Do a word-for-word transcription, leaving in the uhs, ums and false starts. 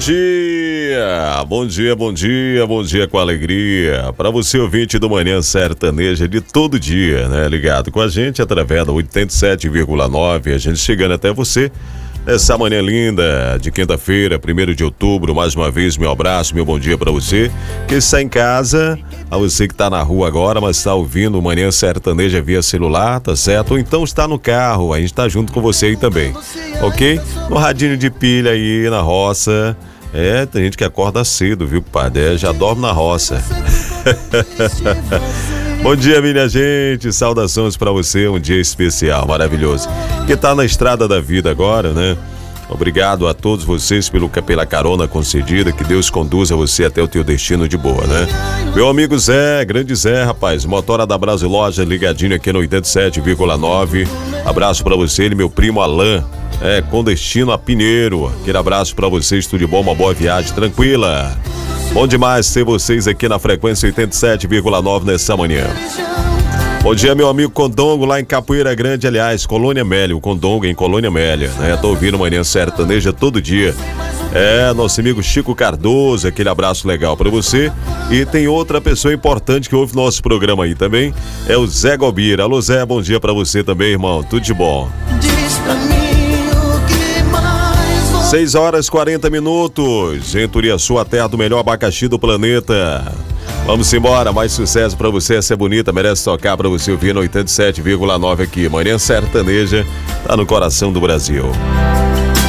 dia, bom dia, bom dia, bom dia com alegria. Para você ouvinte do Manhã Sertaneja de todo dia, né? Ligado com a gente através da oitenta e sete vírgula nove, a gente chegando até você nessa manhã linda de quinta-feira, primeiro de outubro. Mais uma vez, meu abraço, meu bom dia para você que está em casa, a você que está na rua agora, mas está ouvindo o Manhã Sertaneja via celular, tá certo? Ou então está no carro, a gente está junto com você aí também, ok? No radinho de pilha aí na roça. É, tem gente que acorda cedo, viu, compadre? É, já dorme na roça. Bom dia, minha gente, saudações pra você, um dia especial, maravilhoso. Que tá na estrada da vida agora, né? Obrigado a todos vocês pelo, pela carona concedida, que Deus conduza você até o teu destino de boa, né? Meu amigo Zé, grande Zé, rapaz, motora da Brasiloja, ligadinho aqui no oitenta e sete vírgula nove. Abraço pra você, ele, meu primo Alain, é, com destino a Pinheiro. Aquele abraço pra vocês, tudo de bom, uma boa viagem, tranquila. Bom demais ter vocês aqui na frequência oitenta e sete vírgula nove nessa manhã. Bom dia, meu amigo Condongo, lá em Capoeira Grande, aliás, Colônia Amélia, o Condongo em Colônia Amélia, né? Tô ouvindo Manhã Sertaneja todo dia. É, nosso amigo Chico Cardoso, aquele abraço legal pra você. E tem outra pessoa importante que ouve nosso programa aí também, é o Zé Gobira. Alô, Zé, bom dia pra você também, irmão, tudo de bom. Diz pra mim. seis horas e quarenta minutos, em Turiaçu, a terra do melhor abacaxi do planeta. Vamos embora, mais sucesso pra você, essa é bonita, merece tocar pra você ouvir no oitenta e sete vírgula nove aqui. Manhã Sertaneja, tá no coração do Brasil.